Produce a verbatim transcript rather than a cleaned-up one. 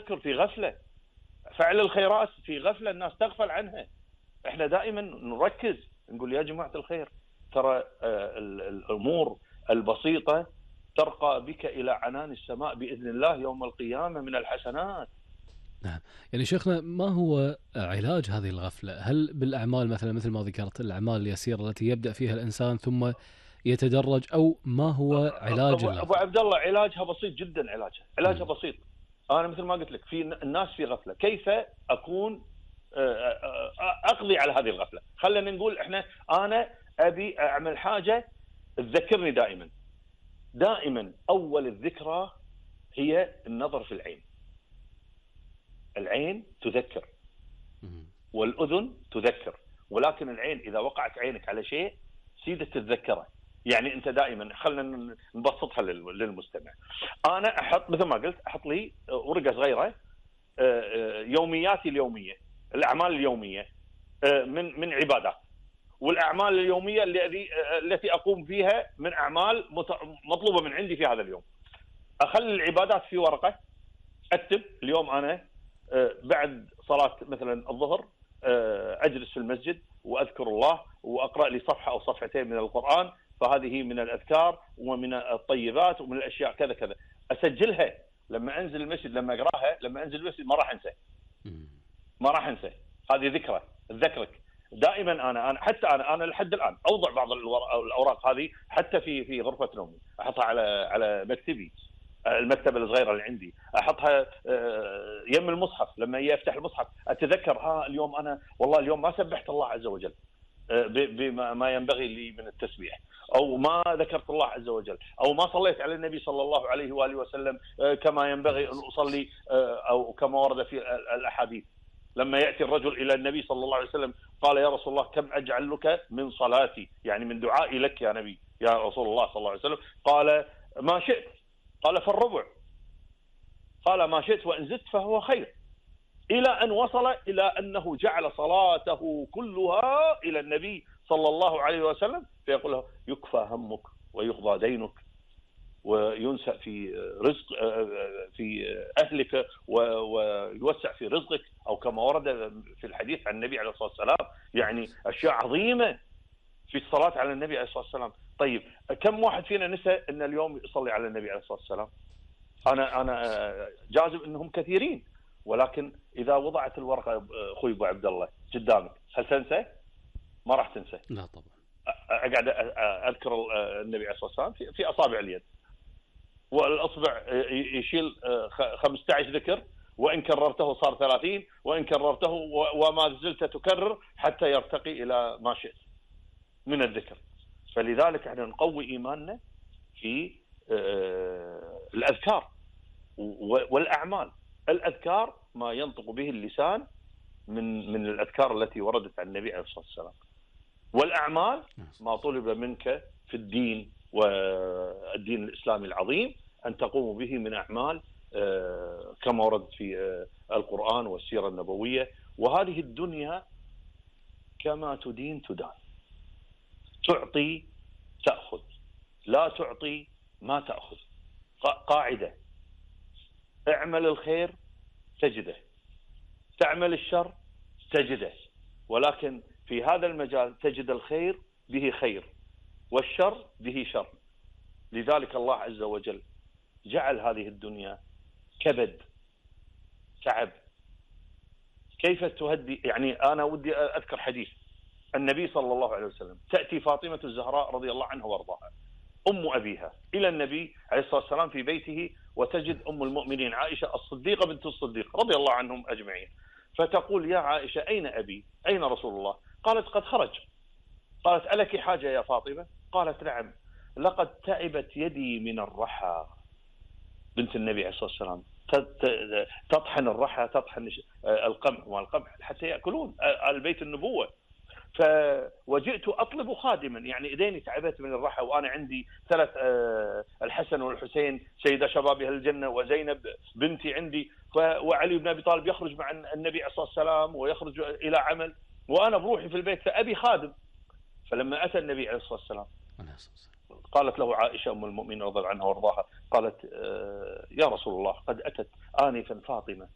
التذكر في غفلة، فعل الخيرات في غفلة الناس تغفل عنها. احنا دائما نركز نقول يا جماعة الخير ترى الأمور البسيطة ترقى بك إلى عنان السماء بإذن الله يوم القيامة من الحسنات. نعم. يعني شيخنا، ما هو علاج هذه الغفلة؟ هل بالأعمال مثلا مثل ما ذكرت الأعمال اليسيرة التي يبدأ فيها الإنسان ثم يتدرج، أو ما هو علاج أبو, الغفلة؟ أبو عبد الله علاجها بسيط جدا. علاجها علاجها م. بسيط. أنا مثل ما قلت لك في الناس في غفلة، كيف أكون أقضي على هذه الغفلة؟ خلينا نقول إحنا أنا أبي أعمل حاجة تذكرني دائما دائما أول الذكرى هي النظر في العين. العين تذكر والأذن تذكر، ولكن العين إذا وقعت عينك على شيء سيدة تتذكره. يعني أنت دائما، خلنا نبسطها للمستمع. أنا أحط مثل ما قلت أحط لي ورقة صغيرة يومياتي اليومية، الأعمال اليومية من من عبادات، والأعمال اليومية التي التي أقوم فيها من أعمال مطلوبة من عندي في هذا اليوم. أخلي العبادات في ورقة، أكتب اليوم أنا بعد صلاة مثلا الظهر أجلس في المسجد وأذكر الله وأقرأ لي صفحة أو صفحتين من القرآن، فهذه من الأذكار ومن الطيبات ومن الأشياء كذا كذا. أسجلها لما أنزل المسجد، لما أقرأها لما أنزل المسجد ما راح أنسى، ما راح أنسى. هذه ذكرى تذكرك دائما. أنا أنا حتى أنا أنا لحد الآن أوضع بعض الأوراق هذه حتى في في غرفة نومي، أحطها على على مكتبي، المكتبة الصغيرة اللي عندي، أحطها يم المصحف. لما يفتح المصحف أتذكر ها اليوم أنا والله اليوم ما سبحت الله عز وجل بما ما ينبغي لي من التسبيح، أو ما ذكرت الله عز وجل، أو ما صليت على النبي صلى الله عليه وآله وسلم كما ينبغي أن أصلي أو كما ورد في الأحاديث. لما يأتي الرجل إلى النبي صلى الله عليه وسلم قال يا رسول الله كم أجعل لك من صلاتي، يعني من دعائي لك يا نبي يا رسول الله صلى الله عليه وسلم. قال ما شئت، قال فالربع، قال ما شئت وإن زدت فهو خير، إلى أن وصل إلى أنه جعل صلاته كلها إلى النبي صلى الله عليه وسلم، فيقول له يكفى همك ويقضى دينك وينسأ في رزق في أهلك ويوسع في رزقك، أو كما ورد في الحديث عن النبي عليه الصلاة والسلام. يعني أشياء عظيمة في الصلاة على النبي عليه الصلاة والسلام. طيب كم واحد فينا نسى أن اليوم يصلي على النبي عليه الصلاة والسلام؟ أنا أنا جازم أنهم كثيرين، ولكن إذا وضعت الورقة أخوي أبو عبد الله قدامك هل تنسى؟ ما راح تنسى. لا طبعا. أقعد أذكر النبي عليه الصلاة والسلام في, في أصابع اليد، والأصبع يشيل خمسة عشر ذكر، وإن كررته صار ثلاثين، وإن كررته وما زلت تكرر حتى يرتقي إلى ما شئت من الذكر. فلذلك احنا نقوي إيماننا في الأذكار والأعمال. الأذكار ما ينطق به اللسان من من الأذكار التي وردت عن النبي عليه الصلاة والسلام، والأعمال ما طلب منك في الدين والدين الإسلامي العظيم أن تقوم به من أعمال كما ورد في القرآن والسيرة النبوية. وهذه الدنيا كما تدين تدان، تعطي تأخذ، لا تعطي ما تأخذ. قاعدة: اعمل الخير تجده، تعمل الشر تجده، ولكن في هذا المجال تجد الخير به خير والشر به شر. لذلك الله عز وجل جعل هذه الدنيا كبد، تعب. كيف تهدي؟ يعني أنا ودي أذكر حديث النبي صلى الله عليه وسلم. تأتي فاطمة الزهراء رضي الله عنها وارضاها أم أبيها إلى النبي عليه الصلاة والسلام في بيته، وتجد أم المؤمنين عائشة الصديقة بنت الصديق رضي الله عنهم أجمعين، فتقول يا عائشة أين أبي؟ أين رسول الله؟ قالت قد خرج. قالت ألك حاجة يا فاطمة؟ قالت نعم، لقد تعبت يدي من الرحى. بنت النبي عليه الصلاة والسلام تطحن الرحى، تطحن القمح والقمح حتى يأكلون البيت النبوة. فوجئت أطلب خادما، يعني إيديني تعبت من الرحى وأنا عندي ثلاث، الحسن والحسين سيدة شباب أهل الجنة، وزينب بنتي عندي، وعلي بن أبي طالب يخرج مع النبي عليه الصلاة والسلام ويخرج إلى عمل، وأنا بروحي في البيت، فأبي خادم. فلما أتى النبي عليه الصلاة والسلام قالت له عائشة أم المؤمنين رضي الله عنها وارضاها، قالت يا رسول الله قد أتت آنفا فاطمة